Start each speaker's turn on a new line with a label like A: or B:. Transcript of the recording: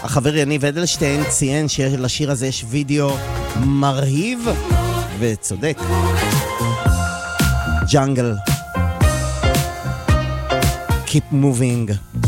A: החבר יניב אדלשטיין ציין שלשיר הזה יש וידאו מרהיב וצודק. ג'אנגל. Keep moving.